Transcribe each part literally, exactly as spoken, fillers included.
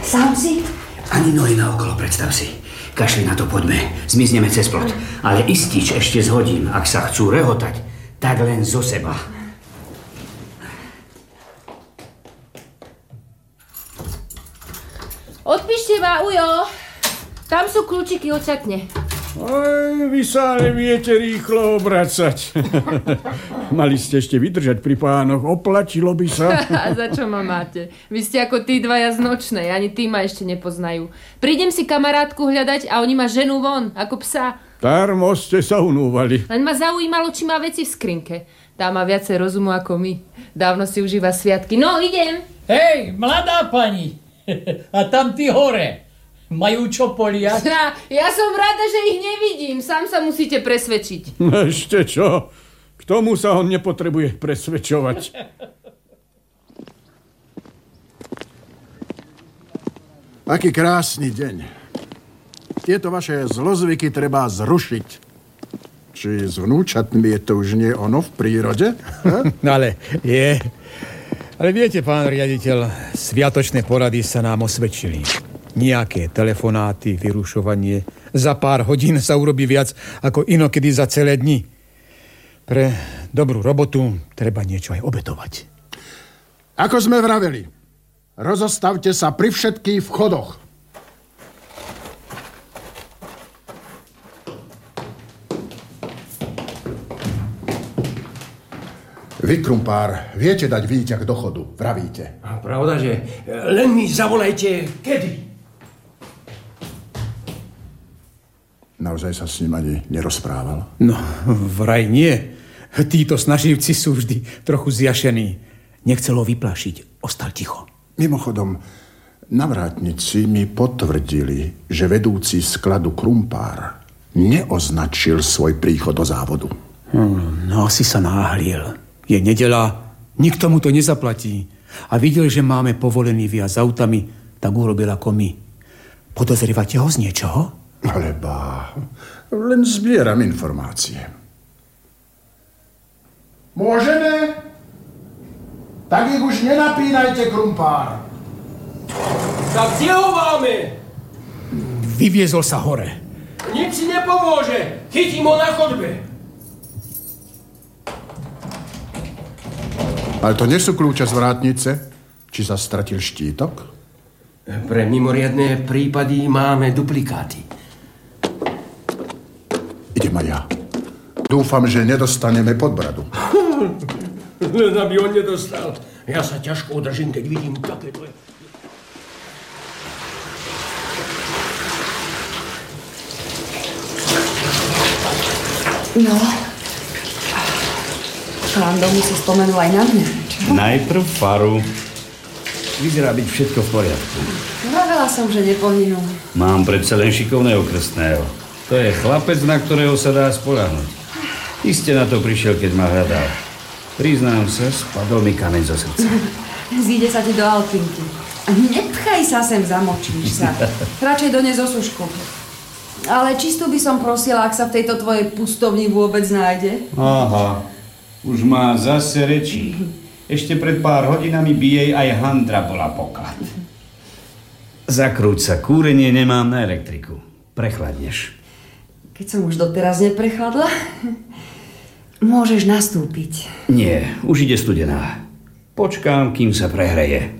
Sám si? Ani nohy naokolo, predstav si. Kašli na to, poďme. Zmizneme cez plot. Ale istič ešte zhodím. Ak sa chcú rehotať, tak len zo seba. Odpíšte ma, ujo. Tam sú kľúčiky od šatne. Aj, vy sa neviete rýchlo obracať. Mali ste ešte vydržať pri pánoch, oplatilo by sa. A za čo ma máte? Vy ste ako tí dvaja z nočnej, ani tí ma ešte nepoznajú. Prídem si kamarátku hľadať a oni ma ženú von, ako psa. Darmo ste sa unúvali. Len ma zaujímalo, či má veci v skrinke. Tá má viacej rozumu ako my. Dávno si užíva sviatky. No, idem. Hej, mladá pani. A tam ty hore. Majú čo poliať? Ja, ja som rada, že ich nevidím. Sám sa musíte presvedčiť. Ešte čo? K tomu sa on nepotrebuje presvedčovať. Aký krásny deň. Tieto vaše zlozvyky treba zrušiť. Či s vnúčatmi je to už nie ono v prírode? Ale je. Ale viete, pán riaditeľ, sviatočné porady sa nám osvedčili. Nejaké telefonáty, vyrušovanie. Za pár hodín sa urobí viac ako inokedy za celé dni. Pre dobrú robotu treba niečo aj obetovať. Ako sme vraveli, rozostavte sa pri všetkých vchodoch. Vy, Krumpár, viete dať výťah do chodu, vravíte. A pravda, že len mi zavolajte, kedy. Naozaj sa s ním ani nerozprával? No, vraj nie. Títo snaživci sú vždy trochu zjašení. Nechcel ho vyplašiť, ostal ticho. Mimochodom, navrátnici mi potvrdili, že vedúci skladu Krumpár neoznačil svoj príchod do závodu. Hmm, no, asi sa náhliel. Je nedeľa, nikto mu to nezaplatí. A videl, že máme povolený viac autami, tak urobil ako my. Podozrievate ho z niečoho? Ale bá, len zbieram informácie. Môžeme? Tak ich už nenapínajte, Krumpár. Tak kde ho máme? Vyviezol sa hore. Nič si nepomôže. Chytím ho na chodbe. Ale to nie sú kľúče z vrátnice? Či sa stratil štítok? Pre mimoriadne prípady máme duplikáty. Idem aj ja. Dúfam, že nedostaneme podbradu. Len aby on nedostal. Ja sa ťažko udržím, keď vidím takéto. No. Pán domu si spomenul aj na mňa. Čo? Najprv faru. Vyzerá byť všetko v poriadku. Vravela som, že nepohynul. Mám predsa len šikovného krstného. To je chlapec, na ktorého sa dá spoľahnúť. Iste na to prišiel, keď ma hľadal. Priznám sa, spadol mi kameň zo srdca. Zíde sa ti do alpinky. Nepchaj sa sem, zamočíš sa. Radšej dones osušku. Ale čistú by som prosila, ak sa v tejto tvojej pustovni vôbec nájde. Aha, už má zase rečí. Ešte pred pár hodinami by jej aj handra bola poklad. Zakrúť sa, kúrenie nemám na elektriku. Prechladneš. Keď som už doteraz neprechladla, môžeš nastúpiť. Nie, už ide studená. Počkám, kým sa prehreje.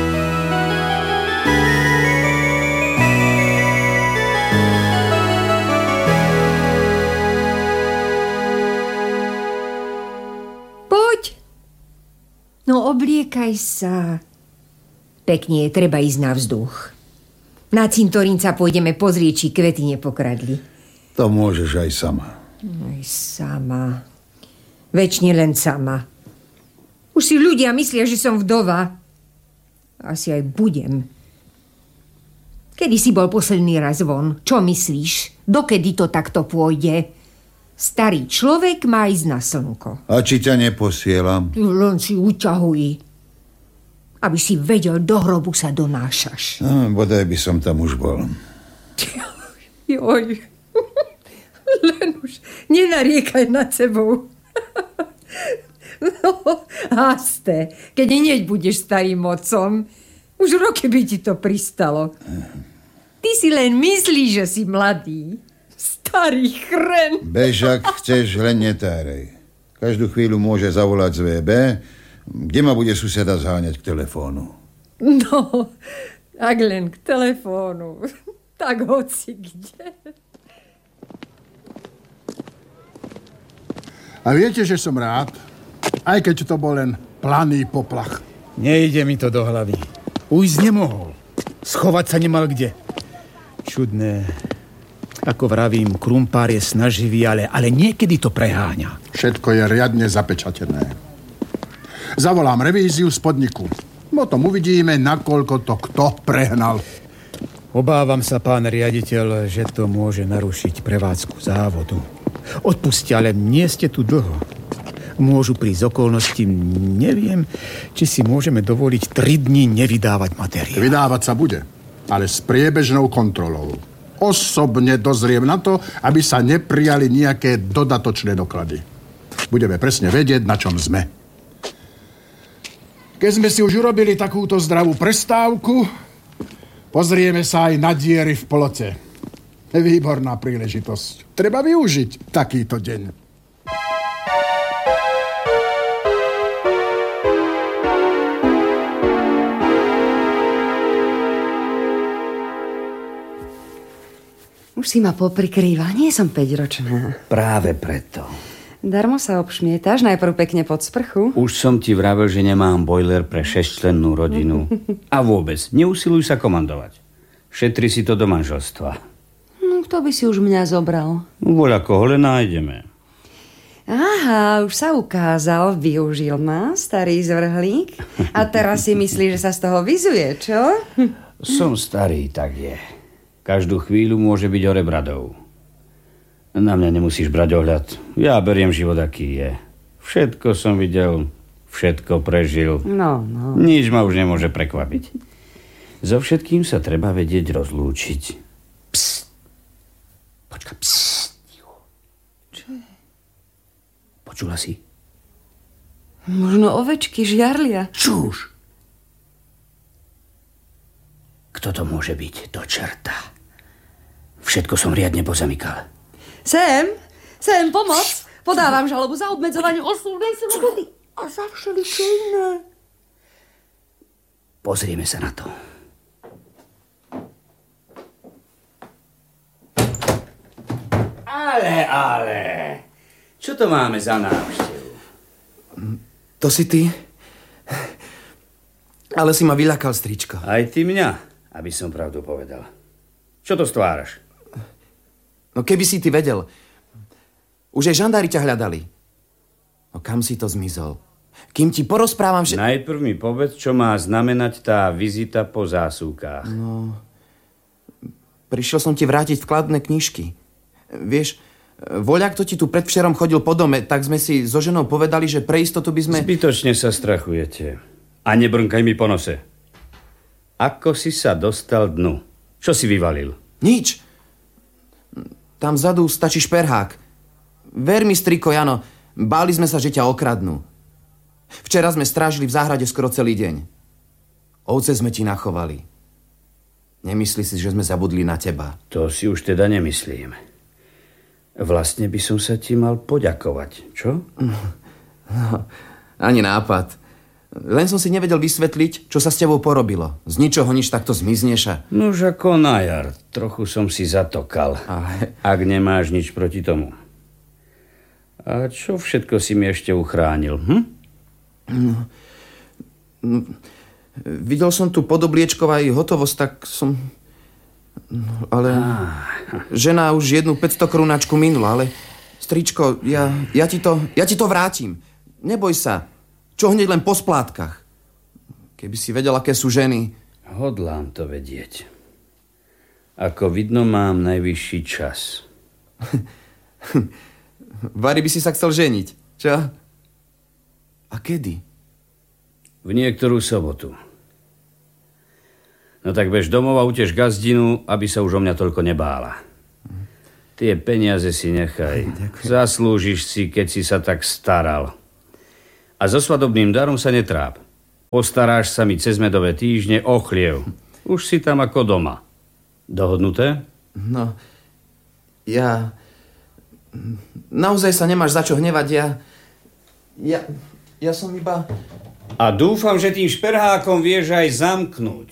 Poď. No obliekaj sa. Pekne je, treba ísť na vzduch. Na cintorín sa pôjdeme pozrieť, či kvety nepokradli. To môžeš aj sama. Aj sama. Večne len sama. Už si ľudia myslia, že som vdova. Asi aj budem. Kedy si bol posledný raz von? Čo myslíš? Dokedy to takto pôjde? Starý človek má ísť na slnko. A či ťa neposielam? Len si uťahuj. Aby si vedel, do hrobu sa donášaš. No, bodaj by som tam už bol. Joj. Len už nenariekaj nad sebou. No, hasté, keď hneď budeš starým otcom. Už roky by ti to pristalo. Ty si len myslíš, že si mladý. Starý chren. Bež, ak chceš, len netárej. Každú chvíľu môže zavolať z vé bé, kde ma bude suseda zháňať k telefónu. No, ak len k telefónu. Tak hoci kde. A viete, že som rád, aj keď to bol len planý poplach. Nejde mi to do hlavy. Ujsť nemohol. Schovať sa nemal kde. Čudné. Ako vravím, krumpár je snaživý, ale, ale niekedy to preháňa. Všetko je riadne zapečatené. Zavolám revíziu z podniku. Potom uvidíme, nakoľko to kto prehnal. Obávam sa, pán riaditeľ, že to môže narušiť prevádzku závodu. Odpusťte, ale nie ste tu dlho. Môžu prísť okolnosti, neviem, či si môžeme dovoliť tri dni nevydávať materiál. Vydávať sa bude, ale s priebežnou kontrolou. Osobne dozriem na to, aby sa neprijali nejaké dodatočné doklady. Budeme presne vedieť, na čom sme. Keď sme si už urobili takúto zdravú prestávku, pozrieme sa aj na diery v plote. Výborná príležitosť. Treba využiť takýto deň. Už si ma poprikrýva, nie som päťročná. Práve preto. Darmo sa obšmietaš, najprv pekne pod sprchu. Už som ti vravel, že nemám bojler pre šesťčlennú rodinu. A vôbec, neusiluj sa komandovať. Šetri si to do manželstva. No, kto by si už mňa zobral? Voľa koho len nájdeme. Aha, už sa ukázal, využil ma, starý zvrhlík. A teraz si myslí, že sa z toho vyzuje, čo? Som starý, tak je. Každú chvíľu môže byť hore bradou. Na mňa nemusíš brať ohľad. Ja beriem život, aký je. Všetko som videl, všetko prežil. No, no. Nič ma už nemôže prekvapiť. So všetkým sa treba vedieť rozlúčiť. Psst. Počka, psst. Čo je? Počula si? Možno ovečky žiarlia. Čuž. Kto to môže byť? Do čerta. Všetko som riadne pozamykal. Sem, sem, pomoc. Podávam žalobu za obmedzovanie osobnej slobody a za všeličo iné. Pozrieme sa na to. Ale, ale. Čo to máme za návštevu? To si ty? Ale si ma vyľakal, stričko. Aj ty mňa, aby som pravdu povedal. Čo to stváraš? No keby si ty vedel. Už aj žandári ťa hľadali. No kam si to zmizol? Kým ti porozprávam, že... Najprv mi povedz, čo má znamenať tá vizita po zásuvkách. No... Prišiel som ti vrátiť vkladné knižky. Vieš, voľak, kto ti tu predvčerom chodil po dome, tak sme si so ženou povedali, že pre istotu by sme... Zbytočne sa strachujete. A nebrnkaj mi po nose. Ako si sa dostal dnu? Čo si vyvalil? Nič. Tam vzadu stačí šperhák. Ver mi, striko Jano, báli sme sa, že ťa okradnú. Včera sme strážili v záhrade skoro celý deň. Ovce sme ti nachovali. Nemyslí si, že sme zabudli na teba? To si už teda nemyslím. Vlastne by som sa ti mal poďakovať, čo? No, ani nápad. Len som si nevedel vysvetliť, čo sa s tebou porobilo. Z ničoho nič takto zmizneš a... Nož ako na jar. Trochu som si zatokal. Ale... Ak nemáš nič proti tomu. A čo všetko si mi ešte uchránil, hm? No, no, videl som tu podobliečkov aj hotovosť, tak som... No, ale... Ah. Žena už jednu päťsto korunáčku minula, ale... Stričko, ja, ja, ti to, ja ti to vrátim. Neboj sa. Čo hneď len po splátkach. Keby si vedel, aké sú ženy. Hodlám to vedieť. Ako vidno, mám najvyšší čas. Vary by si sa chcel ženiť, čo? A kedy? V niektorú sobotu. No tak bež domov a uteš gazdinu, aby sa už o mňa toľko nebála. Tie peniaze si nechaj. Ďakujem. Zaslúžiš si, keď si sa tak staral. A so svadobným darom sa netráp. Postaráš sa mi cez medové týždne o chliev. Už si tam ako doma. Dohodnuté? No, ja... Naozaj sa nemáš za čo hnevať, ja... Ja, ja som iba... A dúfam, že tým šperhákom vieš aj zamknúť.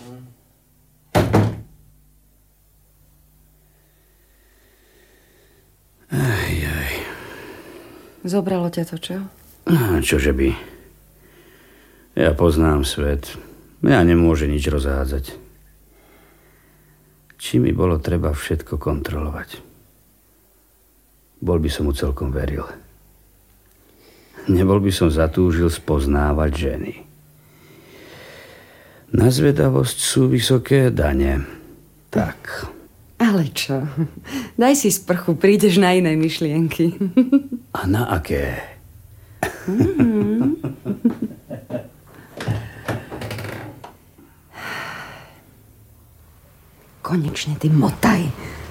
Aj, aj. Zobralo ťa to, čo? Čože by? Ja poznám svet. Ja nemôže nič rozhádzať. Či mi bolo treba všetko kontrolovať. Bol by som mu celkom veril. Nebol by som zatúžil spoznávať ženy. Na zvedavosť sú vysoké dane. Tak. Ale čo? Daj si sprchu, prídeš na iné myšlienky. A na aké? Mm. Konečne ty motaj.